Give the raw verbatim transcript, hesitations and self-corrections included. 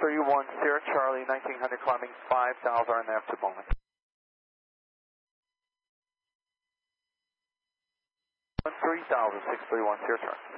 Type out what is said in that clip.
three one Sierra Charlie, nineteen hundred climbing five thousand R N F to Bowman. three thousand, six three one Sierra Charlie.